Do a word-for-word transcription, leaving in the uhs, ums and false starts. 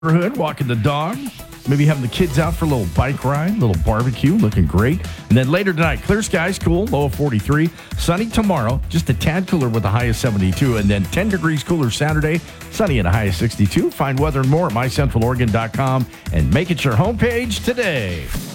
neighborhood, walking the dog, maybe having the kids out for a little bike ride, little barbecue, looking great. And then later tonight, clear skies, cool, low of forty-three. Sunny tomorrow, just a tad cooler with a high of seventy-two. And then ten degrees cooler Saturday, sunny and a high of sixty-two. Find weather and more at my central oregon dot com and make it your homepage today.